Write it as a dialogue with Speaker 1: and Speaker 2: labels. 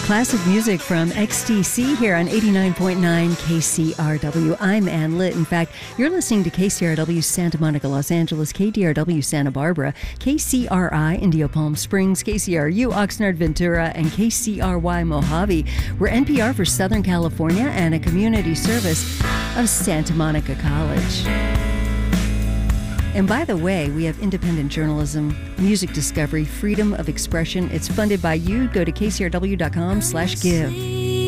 Speaker 1: Classic music from XTC here on 89.9 KCRW. I'm Ann Litt. In fact, you're listening to KCRW Santa Monica, Los Angeles, KDRW Santa Barbara, KCRI Indio Palm Springs, KCRU Oxnard Ventura, and KCRY Mojave. We're NPR for Southern California and a community service of Santa Monica College. And by the way, we have independent journalism, music discovery, freedom of expression. It's funded by you. Go to kcrw.com/give.